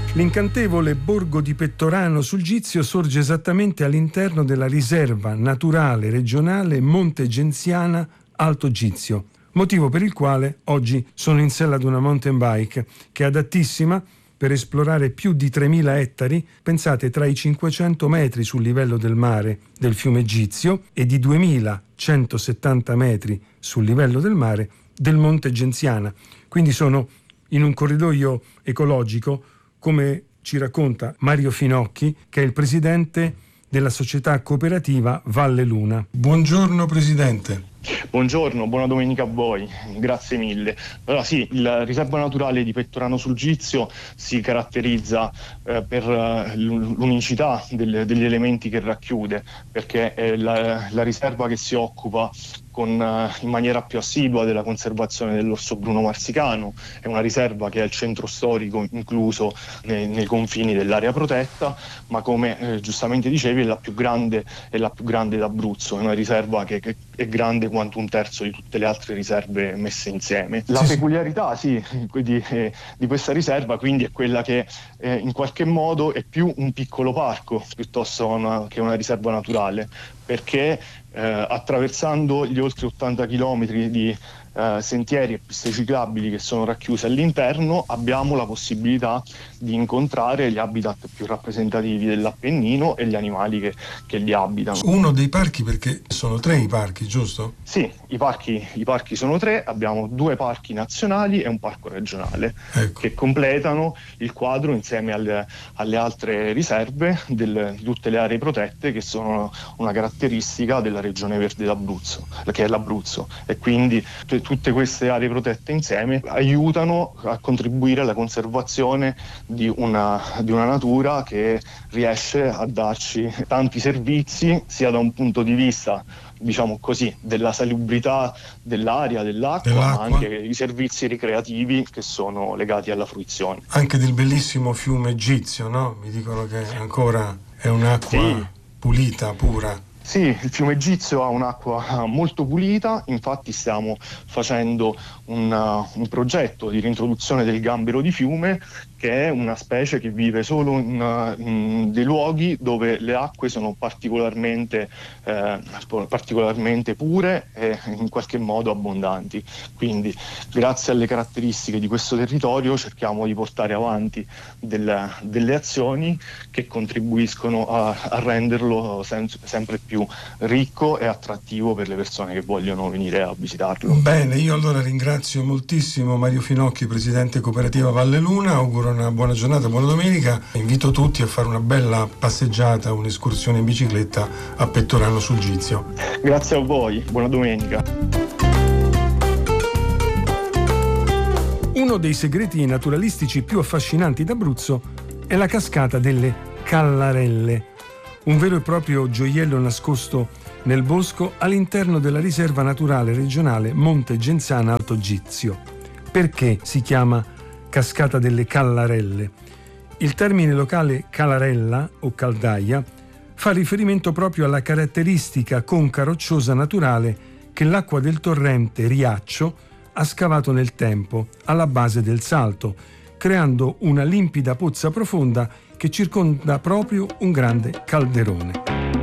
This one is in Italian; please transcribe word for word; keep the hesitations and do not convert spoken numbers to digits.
L'incantevole borgo di Pettorano sul Gizio sorge esattamente all'interno della riserva naturale regionale Monte Genziana Alto Gizio, motivo per il quale oggi sono in sella ad una mountain bike che è adattissima per esplorare più di tremila ettari, pensate tra i cinquecento metri sul livello del mare del fiume Gizio e di duemilacentosettanta metri sul livello del mare del Monte Genziana. Quindi sono in un corridoio ecologico, come ci racconta Mario Finocchi, che è il presidente della società cooperativa Valle Luna. Buongiorno Presidente. Buongiorno, buona domenica a voi, grazie mille. Allora sì, la riserva naturale di Pettorano sul Gizio si caratterizza eh, per uh, l'unicità del, degli elementi che racchiude, perché è la, la riserva che si occupa con, uh, in maniera più assidua della conservazione dell'orso bruno marsicano. È una riserva che è il centro storico incluso nei, nei confini dell'area protetta, ma come eh, giustamente dicevi è la più grande, è la più grande d'Abruzzo, è una riserva che, che è grande quanto un terzo di tutte le altre riserve messe insieme. La sì, peculiarità sì, di, eh, di questa riserva quindi è quella che eh, in qualche modo è più un piccolo parco piuttosto una, che una riserva naturale, perché eh, attraversando gli oltre ottanta chilometri di eh, sentieri e piste ciclabili che sono racchiuse all'interno abbiamo la possibilità di incontrare gli habitat più rappresentativi dell'Appennino e gli animali che, che li abitano. Uno dei parchi, perché sono tre i parchi, giusto? Sì, i parchi, i parchi sono tre, abbiamo due parchi nazionali e un parco regionale, ecco, che completano il quadro insieme alle, alle altre riserve del, di tutte le aree protette che sono una caratteristica della regione verde d'Abruzzo, che è l'Abruzzo, e quindi t- tutte queste aree protette insieme aiutano a contribuire alla conservazione di una, di una natura che riesce a darci tanti servizi sia da un punto di vista, diciamo così, della salubrità dell'aria, dell'acqua, dell'acqua, ma anche i servizi ricreativi che sono legati alla fruizione. Anche del bellissimo fiume Gizio, no? Mi dicono che ancora è un'acqua sì, pulita, pura. Sì, il fiume Gizio ha un'acqua molto pulita, infatti stiamo facendo un, un progetto di reintroduzione del gambero di fiume, che è una specie che vive solo in, in dei luoghi dove le acque sono particolarmente, eh, particolarmente pure e in qualche modo abbondanti. Quindi grazie alle caratteristiche di questo territorio cerchiamo di portare avanti del, delle azioni che contribuiscono a, a renderlo sem- sempre più ricco e attrattivo per le persone che vogliono venire a visitarlo. Bene, io allora ringrazio moltissimo Mario Finocchi, presidente cooperativa Valle Luna, auguro una buona giornata, buona domenica, invito tutti a fare una bella passeggiata, un'escursione in bicicletta a Pettorano sul Gizio. Grazie a voi, buona domenica. Uno dei segreti naturalistici più affascinanti d'Abruzzo è la cascata delle Callarelle, un vero e proprio gioiello nascosto nel bosco all'interno della riserva naturale regionale Monte Genziana Alto Gizio. Perché si chiama cascata delle Callarelle? Il termine locale calarella o caldaia fa riferimento proprio alla caratteristica conca rocciosa naturale che l'acqua del torrente Riaccio ha scavato nel tempo alla base del Salto, creando una limpida pozza profonda che circonda proprio un grande calderone.